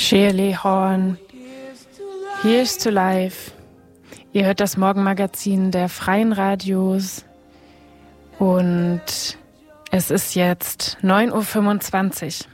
Shirley Horn, Here's to Life. Ihr hört das Morgenmagazin der Freien Radios und es ist jetzt 9:25 Uhr.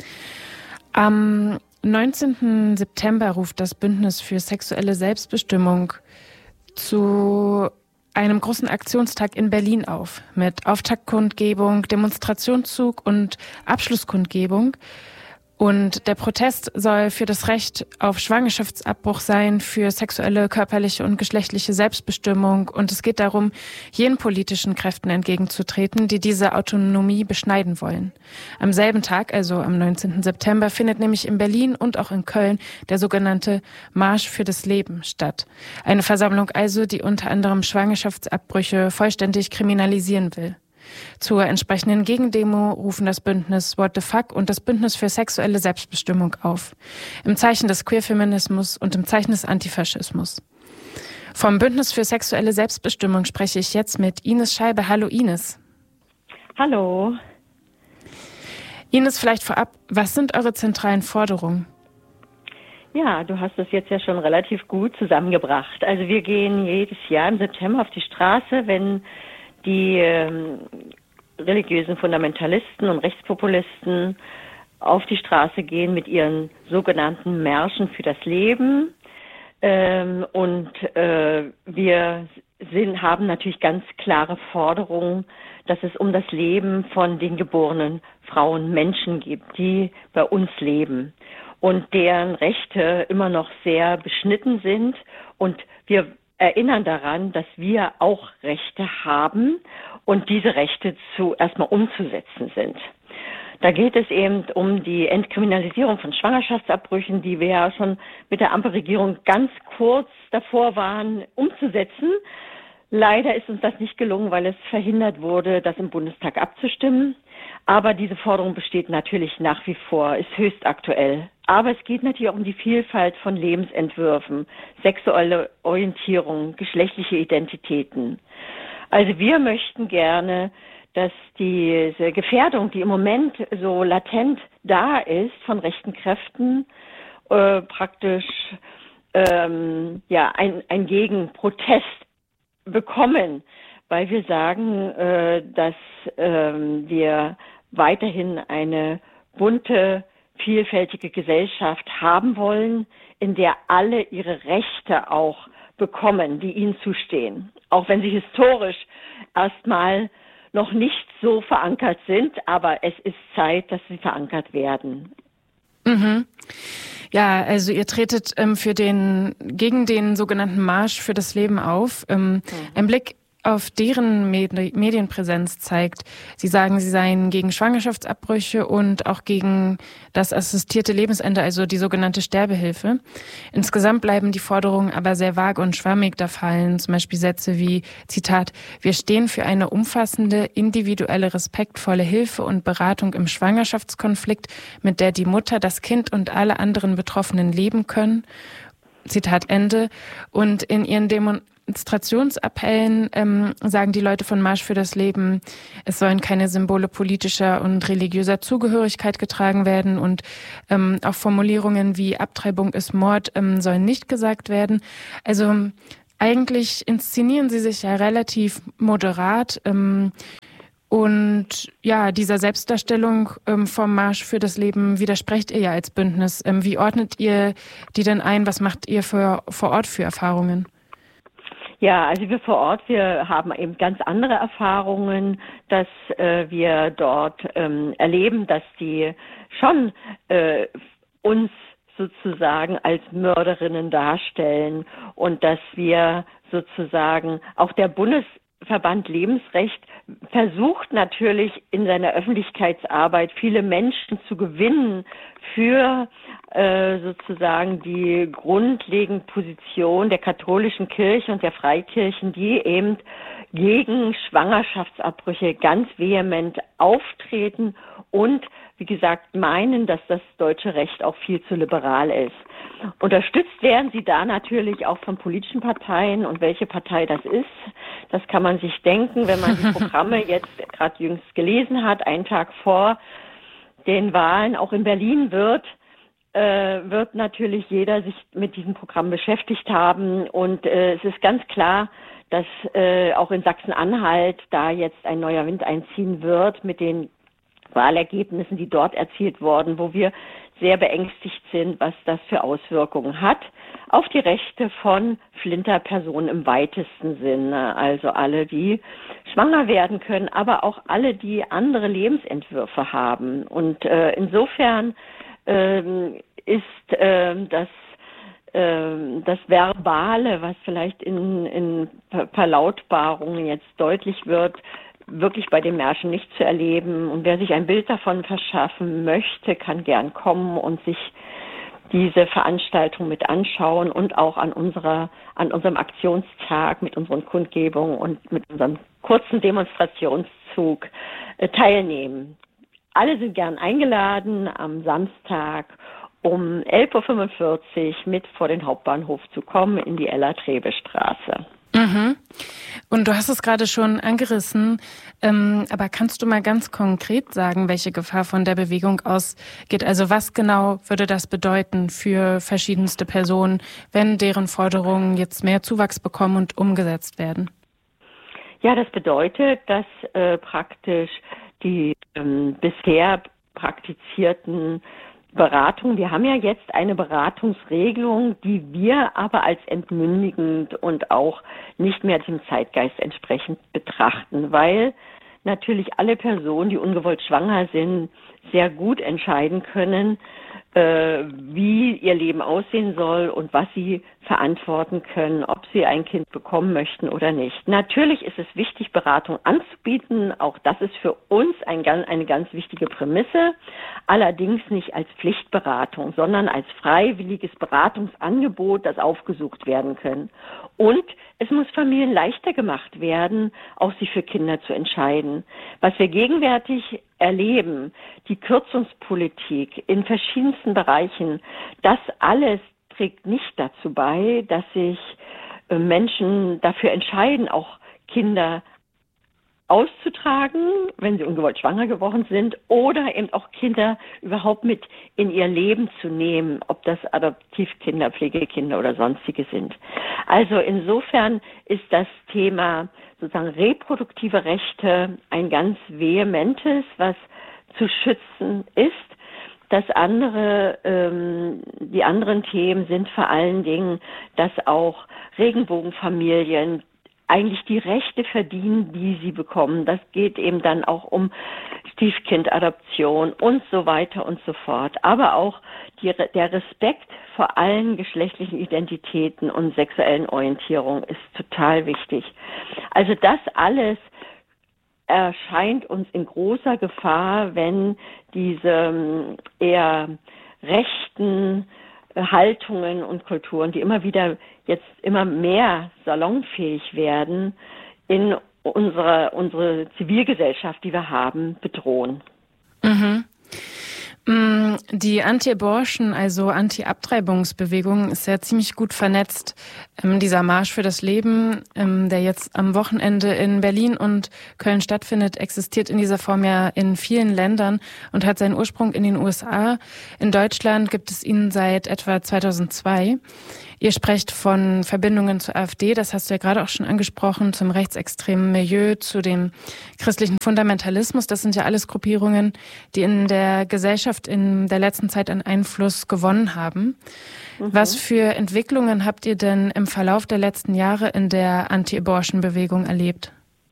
Am 19. September ruft das Bündnis für sexuelle Selbstbestimmung zu einem großen Aktionstag in Berlin auf, mit Auftaktkundgebung, Demonstrationszug und Abschlusskundgebung. Und der Protest soll für das Recht auf Schwangerschaftsabbruch sein, für sexuelle, körperliche und geschlechtliche Selbstbestimmung. Und es geht darum, jenen politischen Kräften entgegenzutreten, die diese Autonomie beschneiden wollen. Am selben Tag, also am 19. September, findet nämlich in Berlin und auch in Köln der sogenannte Marsch für das Leben statt. Eine Versammlung also, die unter anderem Schwangerschaftsabbrüche vollständig kriminalisieren will. Zur entsprechenden Gegendemo rufen das Bündnis What the Fuck und das Bündnis für sexuelle Selbstbestimmung auf. Im Zeichen des Queerfeminismus und im Zeichen des Antifaschismus. Vom Bündnis für sexuelle Selbstbestimmung spreche ich jetzt mit Ines Scheibe. Hallo Ines. Hallo. Ines, vielleicht vorab, was sind eure zentralen Forderungen? Ja, du hast das jetzt ja schon relativ gut zusammengebracht. Also wir gehen jedes Jahr im September auf die Straße, wenn die religiösen Fundamentalisten und Rechtspopulisten auf die Straße gehen mit ihren sogenannten Märschen für das Leben. Wir haben natürlich ganz klare Forderungen, dass es um das Leben von den geborenen Frauen Menschen geht, die bei uns leben und deren Rechte immer noch sehr beschnitten sind. Und wir erinnern daran, dass wir auch Rechte haben und diese Rechte erstmal umzusetzen sind. Da geht es eben um die Entkriminalisierung von Schwangerschaftsabbrüchen, die wir ja schon mit der Ampelregierung ganz kurz davor waren, umzusetzen. Leider ist uns das nicht gelungen, weil es verhindert wurde, das im Bundestag abzustimmen. Aber diese Forderung besteht natürlich nach wie vor, ist höchst aktuell. Aber es geht natürlich auch um die Vielfalt von Lebensentwürfen, sexuelle Orientierung, geschlechtliche Identitäten. Also wir möchten gerne, dass diese Gefährdung, die im Moment so latent da ist von rechten Kräften, ein Gegenprotest bekommen, weil wir sagen, dass wir weiterhin eine bunte, vielfältige Gesellschaft haben wollen, in der alle ihre Rechte auch bekommen, die ihnen zustehen. Auch wenn sie historisch erstmal noch nicht so verankert sind, aber es ist Zeit, dass sie verankert werden. Mhm. Ja, also ihr tretet gegen den sogenannten Marsch für das Leben auf. Ein Blick auf deren Medienpräsenz zeigt, sie sagen, sie seien gegen Schwangerschaftsabbrüche und auch gegen das assistierte Lebensende, also die sogenannte Sterbehilfe. Insgesamt bleiben die Forderungen aber sehr vage und schwammig. Da fallen zum Beispiel Sätze wie, Zitat, wir stehen für eine umfassende, individuelle, respektvolle Hilfe und Beratung im Schwangerschaftskonflikt, mit der die Mutter, das Kind und alle anderen Betroffenen leben können. Zitat Ende. Und in ihren Demonstrationsappellen sagen die Leute von Marsch für das Leben, es sollen keine Symbole politischer und religiöser Zugehörigkeit getragen werden und auch Formulierungen wie Abtreibung ist Mord sollen nicht gesagt werden. Also eigentlich inszenieren sie sich ja relativ moderat und ja, dieser Selbstdarstellung vom Marsch für das Leben widersprecht ihr ja als Bündnis. Wie ordnet ihr die denn ein? Was macht ihr vor Ort für Erfahrungen? Ja, also wir vor Ort, wir haben eben ganz andere Erfahrungen, dass wir dort erleben, dass die schon uns sozusagen als Mörderinnen darstellen und dass wir sozusagen auch der Bundesverband Lebensrecht versucht natürlich in seiner Öffentlichkeitsarbeit viele Menschen zu gewinnen für sozusagen die grundlegende Position der katholischen Kirche und der Freikirchen, die eben gegen Schwangerschaftsabbrüche ganz vehement auftreten und, wie gesagt, meinen, dass das deutsche Recht auch viel zu liberal ist. Unterstützt werden sie da natürlich auch von politischen Parteien, und welche Partei das ist, das kann man sich denken, wenn man die Programme jetzt gerade jüngst gelesen hat, einen Tag vor den Wahlen. Auch in Berlin wird wird natürlich jeder sich mit diesem Programm beschäftigt haben. Und es ist ganz klar, dass auch in Sachsen-Anhalt da jetzt ein neuer Wind einziehen wird mit den Wahlergebnissen, die dort erzielt wurden, wo wir sehr beängstigt sind, was das für Auswirkungen hat auf die Rechte von Flinterpersonen im weitesten Sinne. Also alle, die schwanger werden können, aber auch alle, die andere Lebensentwürfe haben. Und insofern ist das Verbale, was vielleicht in Verlautbarungen jetzt deutlich wird, wirklich bei den Märschen nicht zu erleben. Und wer sich ein Bild davon verschaffen möchte, kann gern kommen und sich diese Veranstaltung mit anschauen und auch an unserem Aktionstag mit unseren Kundgebungen und mit unserem kurzen Demonstrationszug teilnehmen. Alle sind gern eingeladen, am Samstag um 11.45 Uhr mit vor den Hauptbahnhof zu kommen in die Ella-Trebe-Straße. Mhm. Und du hast es gerade schon angerissen, aber kannst du mal ganz konkret sagen, welche Gefahr von der Bewegung ausgeht? Also was genau würde das bedeuten für verschiedenste Personen, wenn deren Forderungen jetzt mehr Zuwachs bekommen und umgesetzt werden? Ja, das bedeutet, dass praktisch die bisher praktizierten Beratung. Wir haben ja jetzt eine Beratungsregelung, die wir aber als entmündigend und auch nicht mehr dem Zeitgeist entsprechend betrachten, weil natürlich alle Personen, die ungewollt schwanger sind, sehr gut entscheiden können, wie ihr Leben aussehen soll und was sie verantworten können, ob sie ein Kind bekommen möchten oder nicht. Natürlich ist es wichtig, Beratung anzubieten. Auch das ist für uns eine ganz wichtige Prämisse. Allerdings nicht als Pflichtberatung, sondern als freiwilliges Beratungsangebot, das aufgesucht werden kann. Und es muss Familien leichter gemacht werden, auch sich für Kinder zu entscheiden. Was wir gegenwärtig erleben, die Kürzungspolitik in verschiedensten Bereichen, das alles trägt nicht dazu bei, dass sich Menschen dafür entscheiden, auch Kinder auszutragen, wenn sie ungewollt schwanger geworden sind, oder eben auch Kinder überhaupt mit in ihr Leben zu nehmen, ob das Adoptivkinder, Pflegekinder oder sonstige sind. Also insofern ist das Thema sozusagen reproduktive Rechte ein ganz vehementes, was zu schützen ist. Das andere, die anderen Themen sind vor allen Dingen, dass auch Regenbogenfamilien eigentlich die Rechte verdienen, die sie bekommen. Das geht eben dann auch um Stiefkindadoption und so weiter und so fort. Aber auch der Respekt vor allen geschlechtlichen Identitäten und sexuellen Orientierungen ist total wichtig. Also das alles erscheint uns in großer Gefahr, wenn diese eher rechten Haltungen und Kulturen, die jetzt immer mehr salonfähig werden, in unsere Zivilgesellschaft, die wir haben, bedrohen. Mhm. Die Anti-Abortion, also Anti-Abtreibungsbewegung, ist ja ziemlich gut vernetzt. Dieser Marsch für das Leben, der jetzt am Wochenende in Berlin und Köln stattfindet, existiert in dieser Form ja in vielen Ländern und hat seinen Ursprung in den USA. In Deutschland gibt es ihn seit etwa 2002. Ihr sprecht von Verbindungen zur AfD, das hast du ja gerade auch schon angesprochen, zum rechtsextremen Milieu, zu dem christlichen Fundamentalismus. Das sind ja alles Gruppierungen, die in der Gesellschaft in der letzten Zeit an Einfluss gewonnen haben. Mhm. Was für Entwicklungen habt ihr denn im Verlauf der letzten Jahre in der Anti-Abortion-Bewegung erlebt?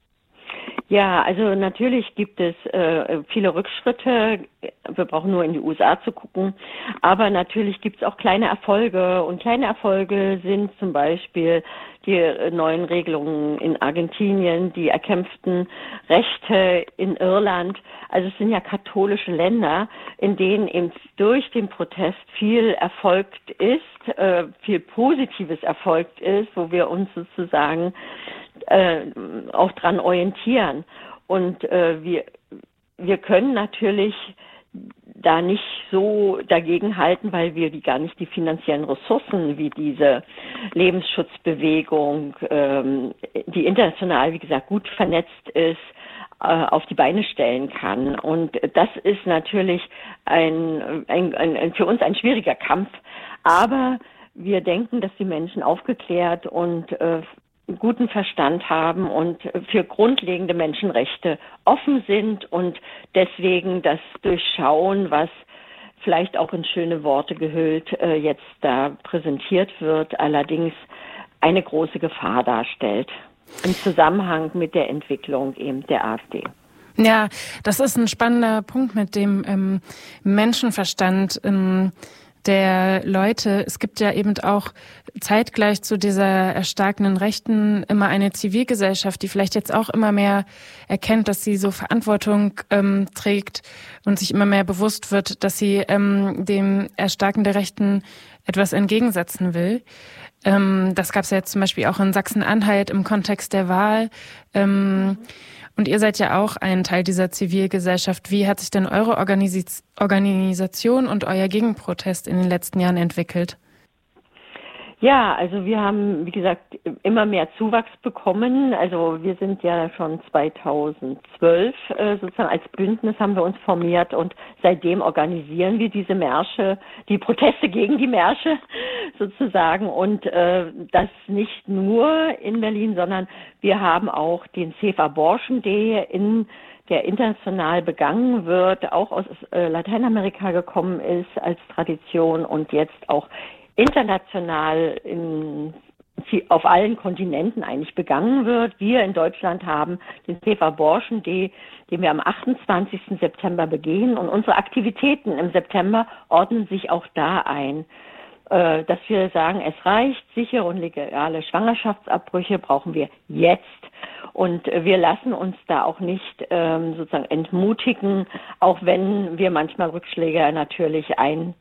Ja, also natürlich gibt es viele Rückschritte. Wir brauchen nur in die USA zu gucken. Aber natürlich gibt es auch kleine Erfolge. Und kleine Erfolge sind zum Beispiel die neuen Regelungen in Argentinien, die erkämpften Rechte in Irland. Also es sind ja katholische Länder, in denen eben durch den Protest viel erfolgt ist, viel Positives erfolgt ist, wo wir uns sozusagen auch dran orientieren. Und wir können natürlich da nicht so dagegen halten, weil wir gar nicht die finanziellen Ressourcen wie diese Lebensschutzbewegung, die international, wie gesagt, gut vernetzt ist, auf die Beine stellen kann. Und das ist natürlich für uns ein schwieriger Kampf. Aber wir denken, dass die Menschen aufgeklärt und guten Verstand haben und für grundlegende Menschenrechte offen sind und deswegen das durchschauen, was vielleicht auch in schöne Worte gehüllt jetzt da präsentiert wird, allerdings eine große Gefahr darstellt im Zusammenhang mit der Entwicklung eben der AfD. Ja, das ist ein spannender Punkt mit dem Menschenverstand der Leute. Es gibt ja eben auch zeitgleich zu dieser erstarkenden Rechten immer eine Zivilgesellschaft, die vielleicht jetzt auch immer mehr erkennt, dass sie so Verantwortung trägt und sich immer mehr bewusst wird, dass sie dem Erstarken der Rechten etwas entgegensetzen will. Das gab es ja jetzt zum Beispiel auch in Sachsen-Anhalt im Kontext der Wahl. Und ihr seid ja auch ein Teil dieser Zivilgesellschaft. Wie hat sich denn eure Organisation und euer Gegenprotest in den letzten Jahren entwickelt? Ja, also wir haben, wie gesagt, immer mehr Zuwachs bekommen. Also wir sind ja schon 2012 sozusagen als Bündnis haben wir uns formiert und seitdem organisieren wir diese Märsche, die Proteste gegen die Märsche sozusagen und das nicht nur in Berlin, sondern wir haben auch den Safe Abortion Day der international begangen wird, auch aus Lateinamerika gekommen ist als Tradition und jetzt auch international auf allen Kontinenten eigentlich begangen wird. Wir in Deutschland haben den Safe Abortion Day, den wir am 28. September begehen. Und unsere Aktivitäten im September ordnen sich auch da ein, dass wir sagen, es reicht, sichere und legale Schwangerschaftsabbrüche brauchen wir jetzt. Und wir lassen uns da auch nicht sozusagen entmutigen, auch wenn wir manchmal Rückschläge natürlich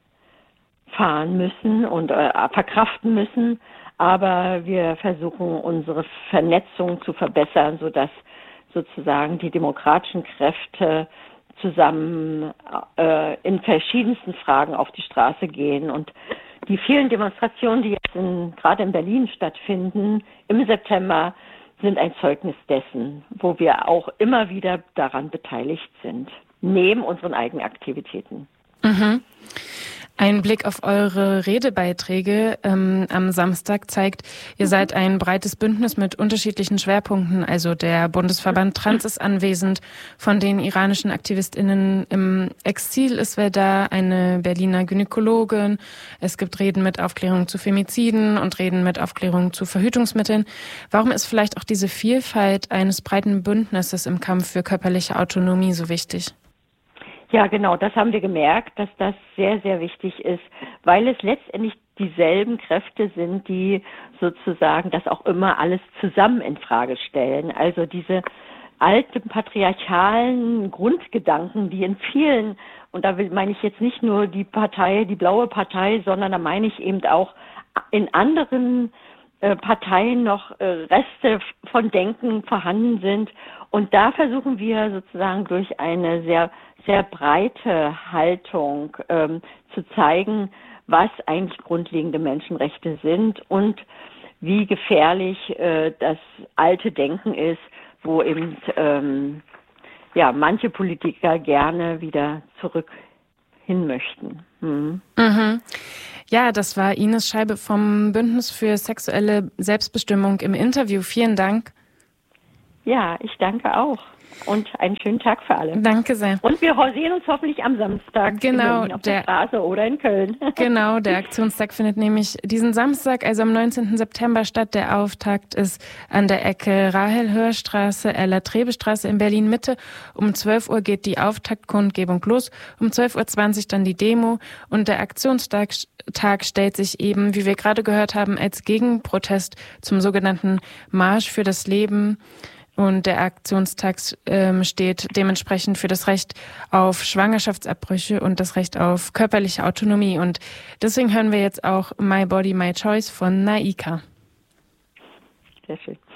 einfahren müssen und verkraften müssen, aber wir versuchen unsere Vernetzung zu verbessern, sodass sozusagen die demokratischen Kräfte zusammen in verschiedensten Fragen auf die Straße gehen und die vielen Demonstrationen, die jetzt gerade in Berlin stattfinden, im September, sind ein Zeugnis dessen, wo wir auch immer wieder daran beteiligt sind, neben unseren eigenen Aktivitäten. Mhm. Ein Blick auf eure Redebeiträge am Samstag zeigt, ihr seid ein breites Bündnis mit unterschiedlichen Schwerpunkten. Also der Bundesverband Trans ist anwesend, von den iranischen AktivistInnen im Exil ist wer da, eine Berliner Gynäkologin. Es gibt Reden mit Aufklärung zu Femiziden und Reden mit Aufklärung zu Verhütungsmitteln. Warum ist vielleicht auch diese Vielfalt eines breiten Bündnisses im Kampf für körperliche Autonomie so wichtig? Ja, genau, das haben wir gemerkt, dass das sehr, sehr wichtig ist, weil es letztendlich dieselben Kräfte sind, die sozusagen das auch immer alles zusammen in Frage stellen. Also diese alten patriarchalen Grundgedanken, die in vielen, und da meine ich jetzt nicht nur die Partei, die blaue Partei, sondern da meine ich eben auch in anderen Parteien noch Reste von Denken vorhanden sind. Und da versuchen wir sozusagen durch eine sehr, sehr breite Haltung zu zeigen, was eigentlich grundlegende Menschenrechte sind und wie gefährlich das alte Denken ist, wo eben manche Politiker gerne wieder zurück hin möchten. Mhm. Ja, das war Ines Scheibe vom Bündnis für sexuelle Selbstbestimmung im Interview. Vielen Dank. Ja, ich danke auch. Und einen schönen Tag für alle. Danke sehr. Und wir sehen uns hoffentlich am Samstag genau, auf der Straße oder in Köln. Genau, der Aktionstag findet nämlich diesen Samstag, also am 19. September statt. Der Auftakt ist an der Ecke Rahel-Höhr-Straße, Erla-Trebe-Straße in Berlin-Mitte. Um 12 Uhr geht die Auftaktkundgebung los, um 12.20 Uhr dann die Demo. Und der Aktionstag stellt sich eben, wie wir gerade gehört haben, als Gegenprotest zum sogenannten Marsch für das Leben. Und der Aktionstag steht dementsprechend für das Recht auf Schwangerschaftsabbrüche und das Recht auf körperliche Autonomie. Und deswegen hören wir jetzt auch My Body, My Choice von Naika. Sehr schön.